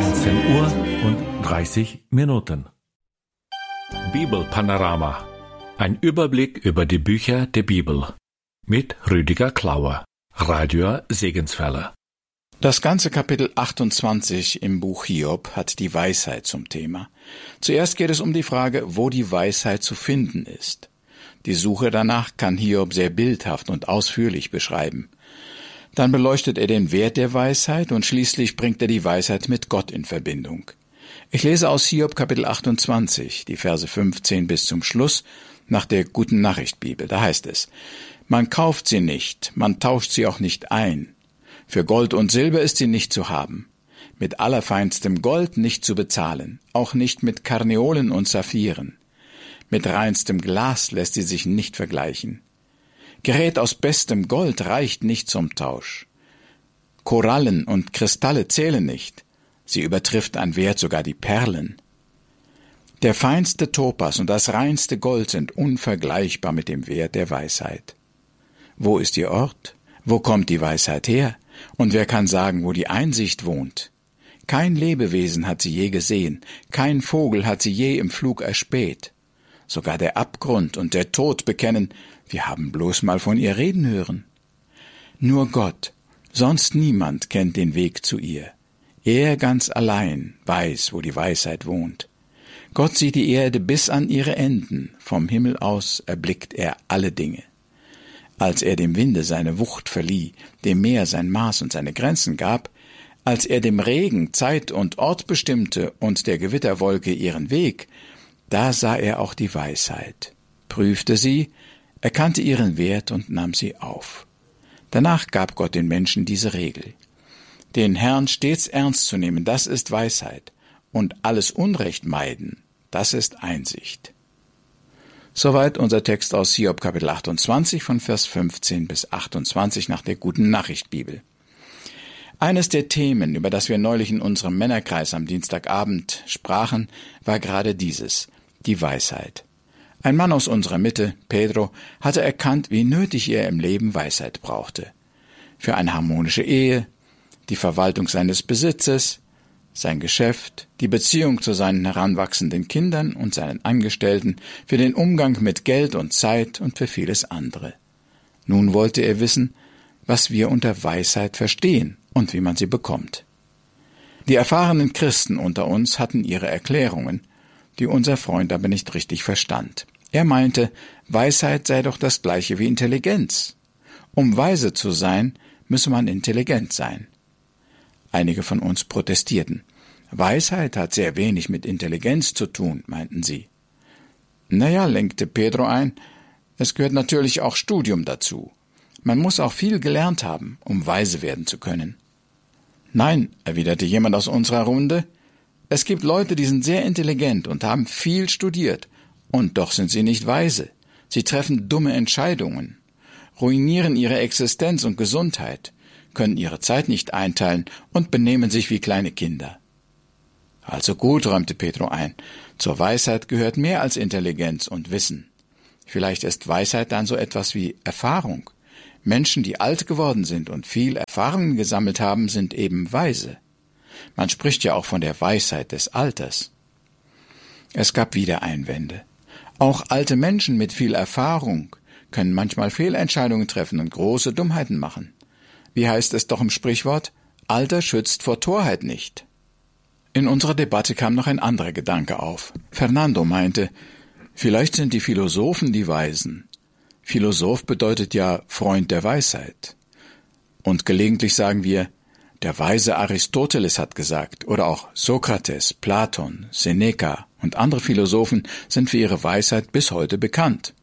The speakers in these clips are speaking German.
19:30 Bibelpanorama. Ein Überblick über die Bücher der Bibel. Mit Rüdiger Klauer, Radio Segenswelle. Das ganze Kapitel 28 im Buch Hiob hat die Weisheit zum Thema. Zuerst geht es um die Frage, wo die Weisheit zu finden ist. Die Suche danach kann Hiob sehr bildhaft und ausführlich beschreiben. Dann beleuchtet er den Wert der Weisheit und schließlich bringt er die Weisheit mit Gott in Verbindung. Ich lese aus Hiob Kapitel 28, die Verse 15 bis zum Schluss, nach der Guten Nachricht Bibel. Da heißt es: Man kauft sie nicht, man tauscht sie auch nicht ein. Für Gold und Silber ist sie nicht zu haben, mit allerfeinstem Gold nicht zu bezahlen, auch nicht mit Karneolen und Saphiren. Mit reinstem Glas lässt sie sich nicht vergleichen. Gerät aus bestem Gold reicht nicht zum Tausch. Korallen und Kristalle zählen nicht, sie übertrifft an Wert sogar die Perlen. Der feinste Topas und das reinste Gold sind unvergleichbar mit dem Wert der Weisheit. Wo ist ihr Ort? Wo kommt die Weisheit her? Und wer kann sagen, wo die Einsicht wohnt? Kein Lebewesen hat sie je gesehen, kein Vogel hat sie je im Flug erspäht. Sogar der Abgrund und der Tod bekennen, wir haben bloß mal von ihr reden hören. Nur Gott, sonst niemand kennt den Weg zu ihr. Er ganz allein weiß, wo die Weisheit wohnt. Gott sieht die Erde bis an ihre Enden, vom Himmel aus erblickt er alle Dinge. Als er dem Winde seine Wucht verlieh, dem Meer sein Maß und seine Grenzen gab, als er dem Regen Zeit und Ort bestimmte und der Gewitterwolke ihren Weg, da sah er auch die Weisheit, prüfte sie, erkannte ihren Wert und nahm sie auf. Danach gab Gott den Menschen diese Regel: Den Herrn stets ernst zu nehmen, das ist Weisheit, und alles Unrecht meiden, das ist Einsicht. Soweit unser Text aus Hiob Kapitel 28 von Vers 15 bis 28 nach der Guten Nachricht Bibel. Eines der Themen, über das wir neulich in unserem Männerkreis am Dienstagabend sprachen, war gerade dieses: die Weisheit. Ein Mann aus unserer Mitte, Pedro, hatte erkannt, wie nötig er im Leben Weisheit brauchte. Für eine harmonische Ehe, die Verwaltung seines Besitzes, sein Geschäft, die Beziehung zu seinen heranwachsenden Kindern und seinen Angestellten, für den Umgang mit Geld und Zeit und für vieles andere. Nun wollte er wissen, was wir unter Weisheit verstehen und wie man sie bekommt. Die erfahrenen Christen unter uns hatten ihre Erklärungen, die unser Freund aber nicht richtig verstand. Er meinte, Weisheit sei doch das Gleiche wie Intelligenz. Um weise zu sein, müsse man intelligent sein. Einige von uns protestierten. Weisheit hat sehr wenig mit Intelligenz zu tun, meinten sie. Naja, lenkte Pedro ein, es gehört natürlich auch Studium dazu. Man muss auch viel gelernt haben, um weise werden zu können. Nein, erwiderte jemand aus unserer Runde, es gibt Leute, die sind sehr intelligent und haben viel studiert, und doch sind sie nicht weise. Sie treffen dumme Entscheidungen, ruinieren ihre Existenz und Gesundheit, können ihre Zeit nicht einteilen und benehmen sich wie kleine Kinder. Also gut, räumte Pedro ein, zur Weisheit gehört mehr als Intelligenz und Wissen. Vielleicht ist Weisheit dann so etwas wie Erfahrung. Menschen, die alt geworden sind und viel Erfahrungen gesammelt haben, sind eben weise. Man spricht ja auch von der Weisheit des Alters. Es gab wieder Einwände. Auch alte Menschen mit viel Erfahrung können manchmal Fehlentscheidungen treffen und große Dummheiten machen. Wie heißt es doch im Sprichwort? Alter schützt vor Torheit nicht. In unserer Debatte kam noch ein anderer Gedanke auf. Fernando meinte, vielleicht sind die Philosophen die Weisen. Philosoph bedeutet ja Freund der Weisheit. Und gelegentlich sagen wir, der weise Aristoteles hat gesagt, oder auch Sokrates, Platon, Seneca und andere Philosophen sind für ihre Weisheit bis heute bekannt.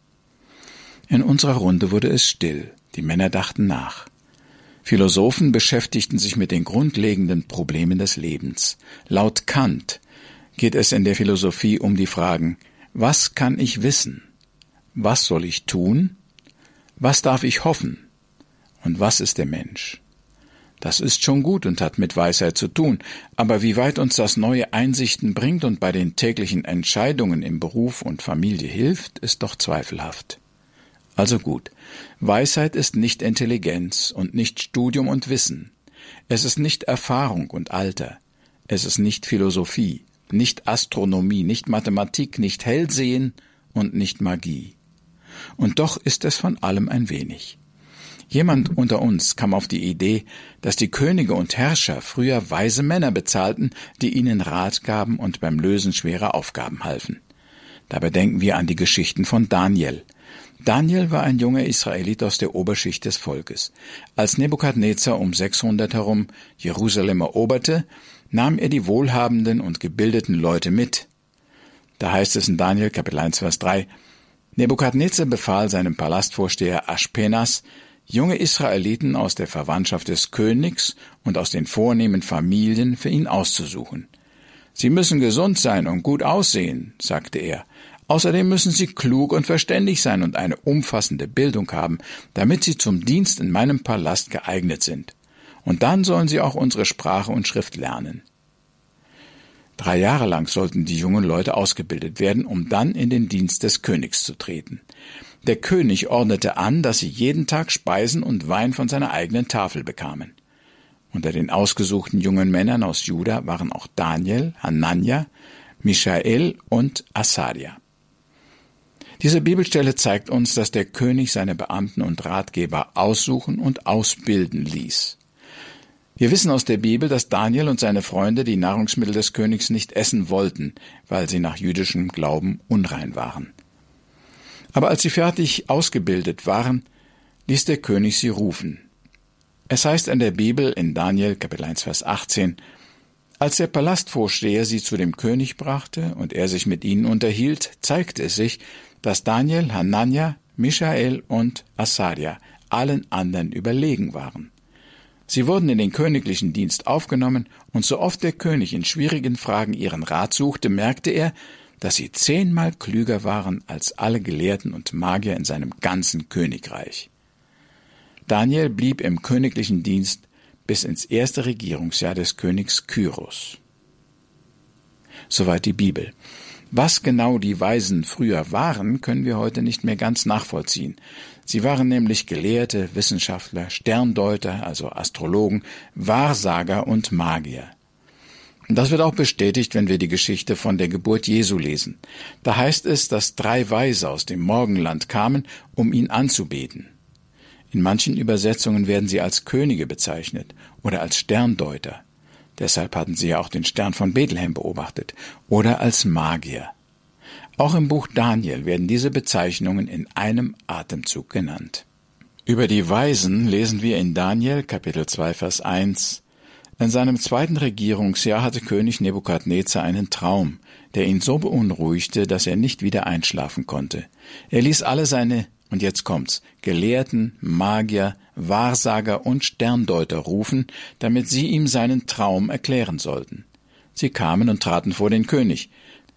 In unserer Runde wurde es still, die Männer dachten nach. Philosophen beschäftigten sich mit den grundlegenden Problemen des Lebens. Laut Kant geht es in der Philosophie um die Fragen, was kann ich wissen? Was soll ich tun? Was darf ich hoffen? Und was ist der Mensch? Das ist schon gut und hat mit Weisheit zu tun, aber wie weit uns das neue Einsichten bringt und bei den täglichen Entscheidungen im Beruf und Familie hilft, ist doch zweifelhaft. Also gut, Weisheit ist nicht Intelligenz und nicht Studium und Wissen. Es ist nicht Erfahrung und Alter. Es ist nicht Philosophie, nicht Astronomie, nicht Mathematik, nicht Hellsehen und nicht Magie. Und doch ist es von allem ein wenig. Jemand unter uns kam auf die Idee, dass die Könige und Herrscher früher weise Männer bezahlten, die ihnen Rat gaben und beim Lösen schwerer Aufgaben halfen. Dabei denken wir an die Geschichten von Daniel. Daniel war ein junger Israelit aus der Oberschicht des Volkes. Als Nebukadnezar um 600 herum Jerusalem eroberte, nahm er die wohlhabenden und gebildeten Leute mit. Da heißt es in Daniel Kapitel 1, Vers 3, Nebukadnezar befahl seinem Palastvorsteher Aschpenas, junge Israeliten aus der Verwandtschaft des Königs und aus den vornehmen Familien für ihn auszusuchen. Sie müssen gesund sein und gut aussehen, sagte er. Außerdem müssen sie klug und verständig sein und eine umfassende Bildung haben, damit sie zum Dienst in meinem Palast geeignet sind. Und dann sollen sie auch unsere Sprache und Schrift lernen. 3 Jahre lang sollten die jungen Leute ausgebildet werden, um dann in den Dienst des Königs zu treten. Der König ordnete an, dass sie jeden Tag Speisen und Wein von seiner eigenen Tafel bekamen. Unter den ausgesuchten jungen Männern aus Juda waren auch Daniel, Hanania, Michael und Asaria. Diese Bibelstelle zeigt uns, dass der König seine Beamten und Ratgeber aussuchen und ausbilden ließ. Wir wissen aus der Bibel, dass Daniel und seine Freunde die Nahrungsmittel des Königs nicht essen wollten, weil sie nach jüdischem Glauben unrein waren. Aber als sie fertig ausgebildet waren, ließ der König sie rufen. Es heißt in der Bibel in Daniel Kapitel 1, Vers 18, als der Palastvorsteher sie zu dem König brachte und er sich mit ihnen unterhielt, zeigte es sich, dass Daniel, Hanania, Michael und Asaria allen anderen überlegen waren. Sie wurden in den königlichen Dienst aufgenommen, und so oft der König in schwierigen Fragen ihren Rat suchte, merkte er, dass sie 10-mal klüger waren als alle Gelehrten und Magier in seinem ganzen Königreich. Daniel blieb im königlichen Dienst bis ins erste Regierungsjahr des Königs Kyros. Soweit die Bibel. Was genau die Weisen früher waren, können wir heute nicht mehr ganz nachvollziehen. Sie waren nämlich Gelehrte, Wissenschaftler, Sterndeuter, also Astrologen, Wahrsager und Magier. Und das wird auch bestätigt, wenn wir die Geschichte von der Geburt Jesu lesen. Da heißt es, dass 3 Weise aus dem Morgenland kamen, um ihn anzubeten. In manchen Übersetzungen werden sie als Könige bezeichnet oder als Sterndeuter. Deshalb hatten sie ja auch den Stern von Bethlehem beobachtet, oder als Magier. Auch im Buch Daniel werden diese Bezeichnungen in einem Atemzug genannt. Über die Weisen lesen wir in Daniel Kapitel 2, Vers 1. In seinem 2. Regierungsjahr hatte König Nebukadnezar einen Traum, der ihn so beunruhigte, dass er nicht wieder einschlafen konnte. Er ließ alle seine, und jetzt kommt's, Gelehrten, Magier, Wahrsager und Sterndeuter rufen, damit sie ihm seinen Traum erklären sollten. Sie kamen und traten vor den König.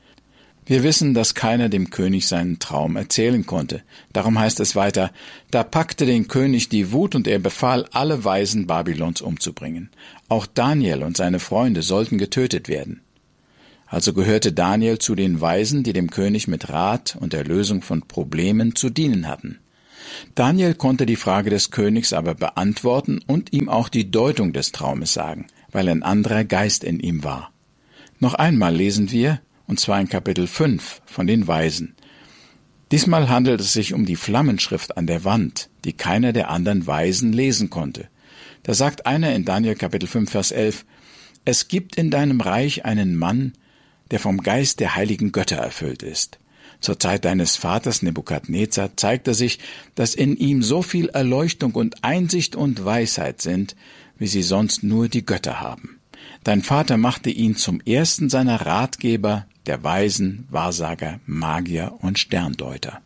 Wir wissen, dass keiner dem König seinen Traum erzählen konnte. Darum heißt es weiter, da packte den König die Wut und er befahl, alle Weisen Babylons umzubringen. Auch Daniel und seine Freunde sollten getötet werden. Also gehörte Daniel zu den Weisen, die dem König mit Rat und der Lösung von Problemen zu dienen hatten. Daniel konnte die Frage des Königs aber beantworten und ihm auch die Deutung des Traumes sagen, weil ein anderer Geist in ihm war. Noch einmal lesen wir, und zwar in Kapitel 5 von den Weisen. Diesmal handelt es sich um die Flammenschrift an der Wand, die keiner der anderen Weisen lesen konnte. Da sagt einer in Daniel Kapitel 5, Vers 11, es gibt in deinem Reich einen Mann, der vom Geist der heiligen Götter erfüllt ist. Zur Zeit deines Vaters Nebukadnezar zeigte sich, dass in ihm so viel Erleuchtung und Einsicht und Weisheit sind, wie sie sonst nur die Götter haben. Dein Vater machte ihn zum ersten seiner Ratgeber, der Weisen, Wahrsager, Magier und Sterndeuter.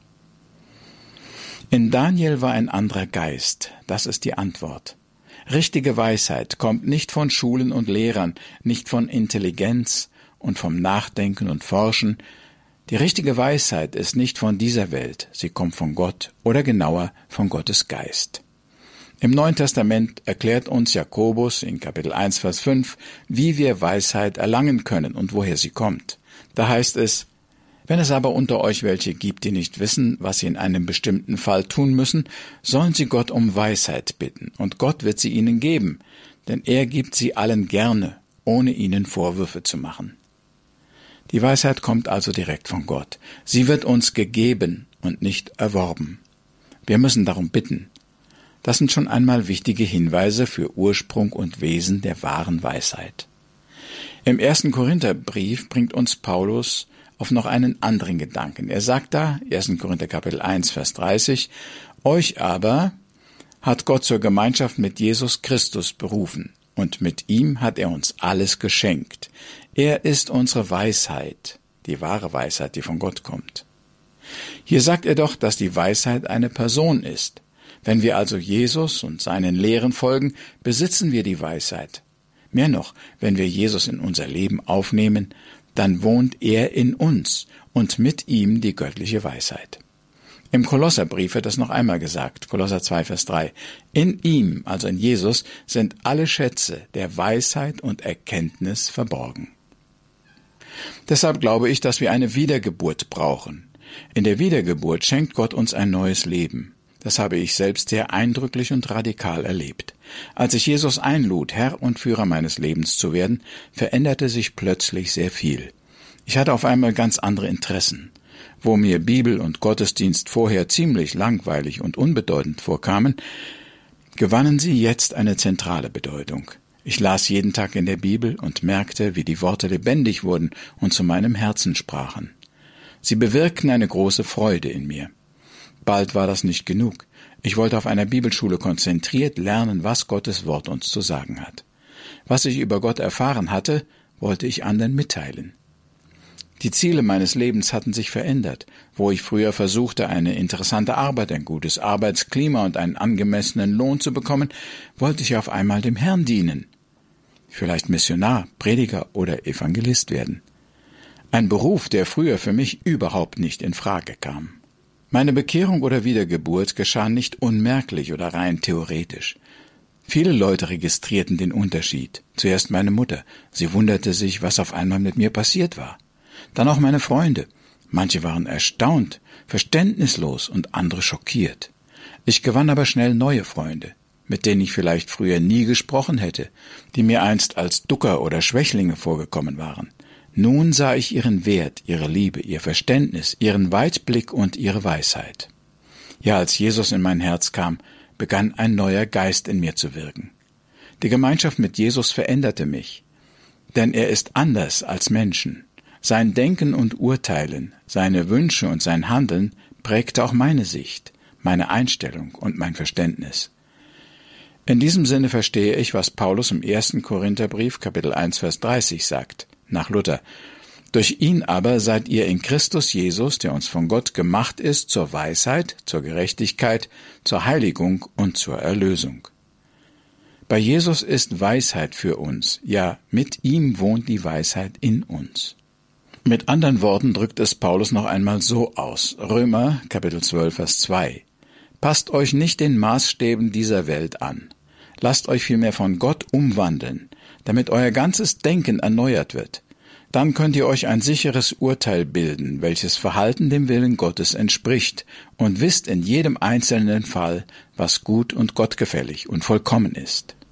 In Daniel war ein anderer Geist, das ist die Antwort. Richtige Weisheit kommt nicht von Schulen und Lehrern, nicht von Intelligenz und vom Nachdenken und Forschen. Die richtige Weisheit ist nicht von dieser Welt, sie kommt von Gott oder genauer von Gottes Geist. Im Neuen Testament erklärt uns Jakobus in Kapitel 1, Vers 5, wie wir Weisheit erlangen können und woher sie kommt. Da heißt es, wenn es aber unter euch welche gibt, die nicht wissen, was sie in einem bestimmten Fall tun müssen, sollen sie Gott um Weisheit bitten, und Gott wird sie ihnen geben, denn er gibt sie allen gerne ohne ihnen Vorwürfe zu machen. Die Weisheit kommt also direkt von Gott. Sie wird uns gegeben und nicht erworben. Wir müssen darum bitten. Das sind schon einmal wichtige Hinweise für Ursprung und Wesen der wahren Weisheit. Im 1. Korintherbrief bringt uns Paulus auf noch einen anderen Gedanken. Er sagt da, 1. Korinther Kapitel 1, Vers 30, euch aber hat Gott zur Gemeinschaft mit Jesus Christus berufen, und mit ihm hat er uns alles geschenkt. Er ist unsere Weisheit, die wahre Weisheit, die von Gott kommt. Hier sagt er doch, dass die Weisheit eine Person ist. Wenn wir also Jesus und seinen Lehren folgen, besitzen wir die Weisheit. Mehr noch, wenn wir Jesus in unser Leben aufnehmen, dann wohnt er in uns und mit ihm die göttliche Weisheit. Im Kolosserbrief wird das noch einmal gesagt, Kolosser 2, Vers 3. In ihm, also in Jesus, sind alle Schätze der Weisheit und Erkenntnis verborgen. Deshalb glaube ich, dass wir eine Wiedergeburt brauchen. In der Wiedergeburt schenkt Gott uns ein neues Leben. Das habe ich selbst sehr eindrücklich und radikal erlebt. Als ich Jesus einlud, Herr und Führer meines Lebens zu werden, veränderte sich plötzlich sehr viel. Ich hatte auf einmal ganz andere Interessen. Wo mir Bibel und Gottesdienst vorher ziemlich langweilig und unbedeutend vorkamen, gewannen sie jetzt eine zentrale Bedeutung. Ich las jeden Tag in der Bibel und merkte, wie die Worte lebendig wurden und zu meinem Herzen sprachen. Sie bewirkten eine große Freude in mir. Bald war das nicht genug. Ich wollte auf einer Bibelschule konzentriert lernen, was Gottes Wort uns zu sagen hat. Was ich über Gott erfahren hatte, wollte ich anderen mitteilen. Die Ziele meines Lebens hatten sich verändert. Wo ich früher versuchte, eine interessante Arbeit, ein gutes Arbeitsklima und einen angemessenen Lohn zu bekommen, wollte ich auf einmal dem Herrn dienen. Vielleicht Missionar, Prediger oder Evangelist werden. Ein Beruf, der früher für mich überhaupt nicht in Frage kam. Meine Bekehrung oder Wiedergeburt geschah nicht unmerklich oder rein theoretisch. Viele Leute registrierten den Unterschied. Zuerst meine Mutter. Sie wunderte sich, was auf einmal mit mir passiert war. Dann auch meine Freunde. Manche waren erstaunt, verständnislos und andere schockiert. Ich gewann aber schnell neue Freunde, mit denen ich vielleicht früher nie gesprochen hätte, die mir einst als Ducker oder Schwächlinge vorgekommen waren. Nun sah ich ihren Wert, ihre Liebe, ihr Verständnis, ihren Weitblick und ihre Weisheit. Ja, als Jesus in mein Herz kam, begann ein neuer Geist in mir zu wirken. Die Gemeinschaft mit Jesus veränderte mich, denn er ist anders als Menschen. Sein Denken und Urteilen, seine Wünsche und sein Handeln prägte auch meine Sicht, meine Einstellung und mein Verständnis. In diesem Sinne verstehe ich, was Paulus im 1. Korintherbrief, Kapitel 1, Vers 30 sagt. Nach Luther. Durch ihn aber seid ihr in Christus Jesus, der uns von Gott gemacht ist, zur Weisheit, zur Gerechtigkeit, zur Heiligung und zur Erlösung. Bei Jesus ist Weisheit für uns, ja, mit ihm wohnt die Weisheit in uns. Mit anderen Worten drückt es Paulus noch einmal so aus. Römer, Kapitel 12, Vers 2. Passt euch nicht den Maßstäben dieser Welt an. Lasst euch vielmehr von Gott umwandeln, damit euer ganzes Denken erneuert wird. Dann könnt ihr euch ein sicheres Urteil bilden, welches Verhalten dem Willen Gottes entspricht, und wisst in jedem einzelnen Fall, was gut und gottgefällig und vollkommen ist.